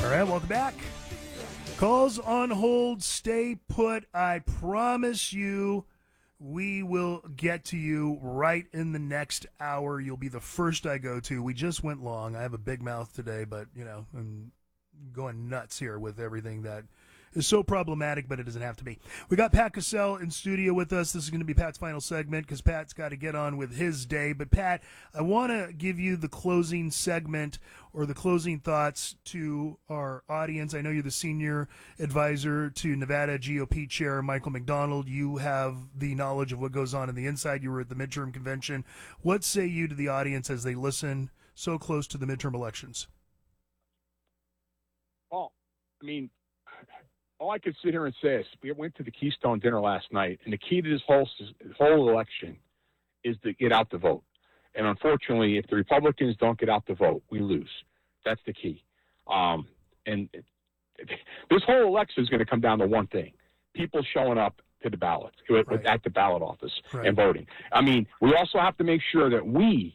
All right, welcome back. Calls on hold. Stay put. I promise you we will get to you right in the next hour. You'll be the first I go to. We just went long. I have a big mouth today, but, I'm going nuts here with everything that is so problematic, but it doesn't have to be. We got Pat Cassell in studio with us. This is going to be Pat's final segment because Pat's got to get on with his day. But, Pat, I want to give you the closing segment or the closing thoughts to our audience. I know you're the senior advisor to Nevada GOP Chair Michael McDonald. You have the knowledge of what goes on in the inside. You were at the midterm convention. What say you to the audience as they listen so close to the midterm elections? Well, all I could sit here and say is we went to the Keystone dinner last night, and the key to this whole election is to get out the vote. And unfortunately, if the Republicans don't get out the vote, we lose. That's the key. And this whole election is going to come down to one thing: people showing up to the ballot, right. at the ballot office, right. and voting. We also have to make sure that we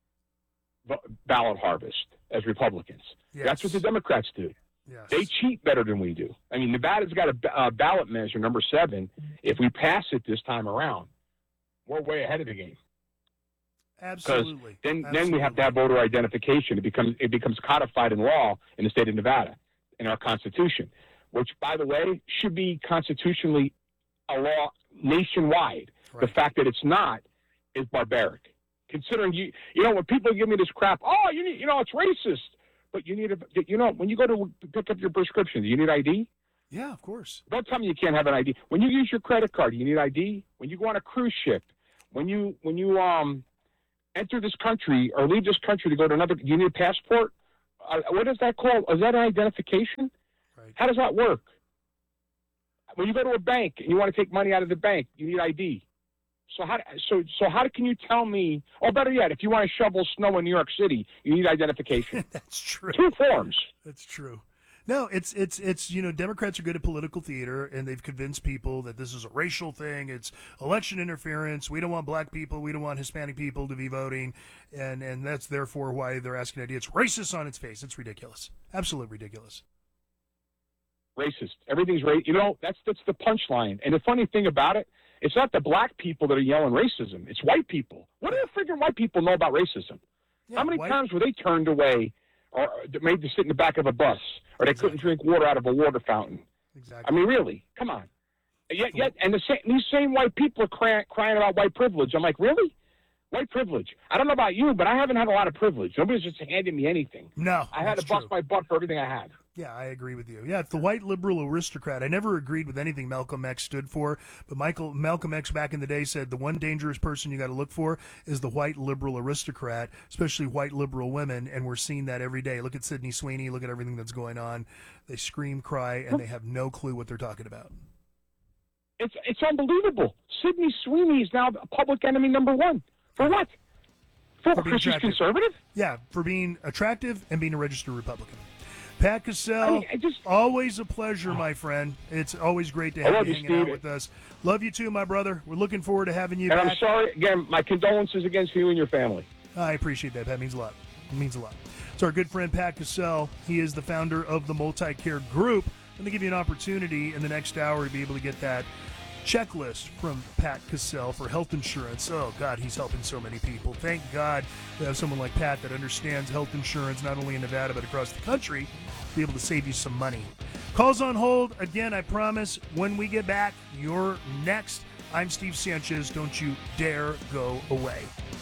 ballot harvest as Republicans. Yes. That's what the Democrats do. Yes. They cheat better than we do. Nevada's got a ballot measure, number 7. If we pass it this time around, we're way ahead of the game. Absolutely. Because then we have to have voter identification. It becomes codified in law in the state of Nevada, in our Constitution, which, by the way, should be constitutionally a law nationwide. Right. The fact that it's not is barbaric. Considering when people give me this crap, it's racist. But you need when you go to pick up your prescription, do you need ID? Yeah, of course. Don't tell me you can't have an ID. When you use your credit card, do you need ID? When you go on a cruise ship, when you enter this country or leave this country to go to another, do you need a passport? What is that called? Is that an identification? Right. How does that work? When you go to a bank and you want to take money out of the bank, you need ID. So how can you tell me? Or better yet, if you want to shovel snow in New York City, you need identification. That's true. 2 forms. That's true. No, it's Democrats are good at political theater, and they've convinced people that this is a racial thing. It's election interference. We don't want black people. We don't want Hispanic people to be voting, and that's therefore why they're asking ID. It's racist on its face. It's ridiculous. Absolutely ridiculous. Racist. Everything's racist. That's the punchline. And the funny thing about it, it's not the black people that are yelling racism. It's white people. What do the freaking white people know about racism? Yeah, How many times were they turned away or made to sit in the back of a bus or they couldn't drink water out of a water fountain? Exactly. Really? Come on. Yet, and these same white people are crying about white privilege. I'm like, really? White privilege? I don't know about you, but I haven't had a lot of privilege. Nobody's just handed me anything. No, I had to bust my butt for everything I had. Yeah, I agree with you. Yeah, it's the white liberal aristocrat. I never agreed with anything Malcolm X stood for, but Malcolm X back in the day said the one dangerous person you got to look for is the white liberal aristocrat, especially white liberal women, and we're seeing that every day. Look at Sydney Sweeney. Look at everything that's going on. They scream, cry, and they have no clue what they're talking about. It's unbelievable. Sydney Sweeney is now public enemy number 1. For what? For she's conservative? Yeah, for being attractive and being a registered Republican. Pat Cassell, always a pleasure, my friend. It's always great to have you hanging out with us. Love you too, my brother. We're looking forward to having you back. And I'm sorry, again, my condolences against you and your family. I appreciate that. That means a lot. It means a lot. So our good friend Pat Cassell, he is the founder of the Multi-Care Group. I'm going to give you an opportunity in the next hour to be able to get that checklist from Pat Cassell for health insurance. Oh, God, he's helping so many people. Thank God we have someone like Pat that understands health insurance, not only in Nevada, but across the country, to be able to save you some money. Calls on hold. Again, I promise, when we get back, you're next. I'm Steve Sanchez. Don't you dare go away.